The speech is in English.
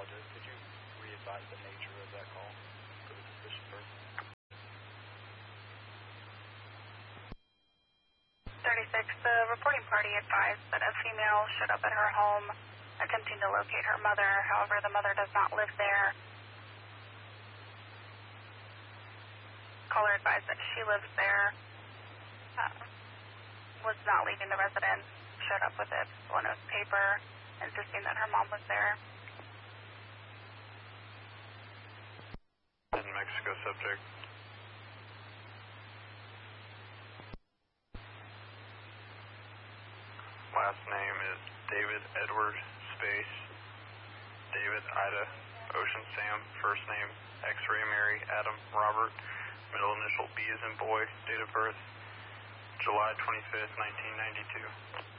apologize. Could you re-advise the nature of that call for the suspicious person? 36, the reporting party advised that a female showed up at her home attempting to locate her mother. However, the mother does not live there. Caller advised that she lives there, was not leaving the residence, showed up with a Buenos paper, insisting that her mom was there. In Mexico subject. Last name is David Edward space David Ida Ocean Sam. First name X-ray Mary Adam Robert. Middle initial B as in boy. Date of birth July 25th, 1992.